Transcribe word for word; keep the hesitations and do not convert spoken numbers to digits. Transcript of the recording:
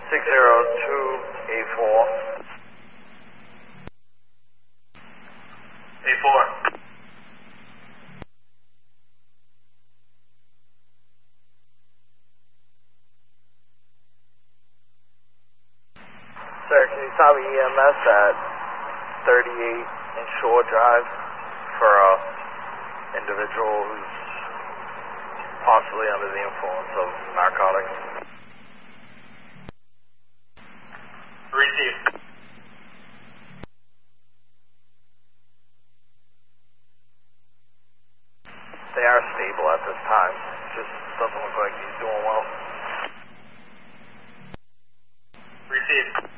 six zero two eight four. eight four. Sir, can you stop E M S at thirty-eight Inshore Drive for a individual who's possibly under the influence of narcotics? Received. They are stable at this time. Just doesn't look like he's doing well. Received.